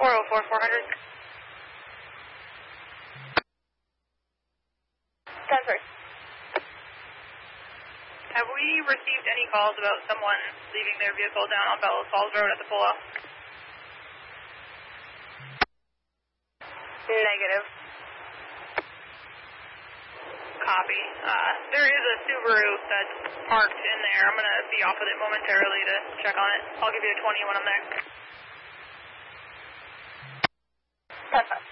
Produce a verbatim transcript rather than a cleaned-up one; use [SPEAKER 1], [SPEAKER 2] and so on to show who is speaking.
[SPEAKER 1] four oh four, four hundred. ten first.
[SPEAKER 2] Have we received any calls about someone leaving their vehicle down on Bellows Falls Road at the pull-off?
[SPEAKER 1] Negative.
[SPEAKER 2] Copy. Uh, there is a Subaru that's parked in there. I'm going to be off with it momentarily to check on it. I'll give you a twenty when I'm there.
[SPEAKER 1] ten five.